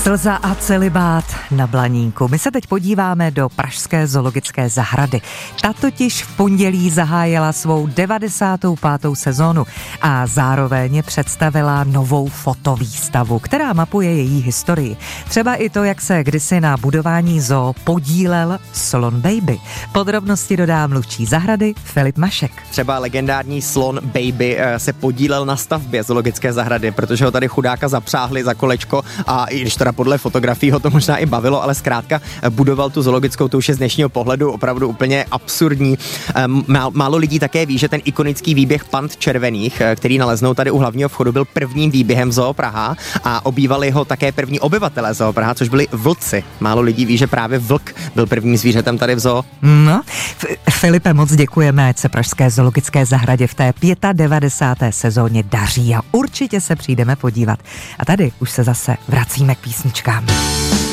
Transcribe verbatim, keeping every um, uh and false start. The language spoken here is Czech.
Slza a celibát na Blaníku. My se teď podíváme do pražské zoologické zahrady. Ta totiž v pondělí zahájila svou devadesátou pátou sezónu a zároveň představila novou fotovýstavu, která mapuje její historii. Třeba i to, jak se kdysi na budování zoo podílel slon Baby. Podrobnosti dodá mluvčí zahrady Filip Mašek. Třeba legendární slon Baby se podílel na stavbě zoologické zahrady, protože ho tady chudáka zapřáhli za kolečko a i když teda podle fotografií ho to možná i bavilo, ale zkrátka budoval tu zoologickou, to už je z dnešního pohledu opravdu úplně absurdní. Málo lidí také ví, že ten ikonický výběh pand červených, který naleznou tady u hlavního vchodu, byl prvním výběhem v Zoo Praha a obývali ho také první obyvatelé Zoo Praha, což byli vlci. Málo lidí ví, že právě vlk byl prvním zvířetem tady v zoo. No, Filipe, moc děkujeme, ať se pražské zoologické zahradě v té devadesáté páté sezóně daří a určitě se přijdeme podívat. A tady už se zase vracíme k písničkám.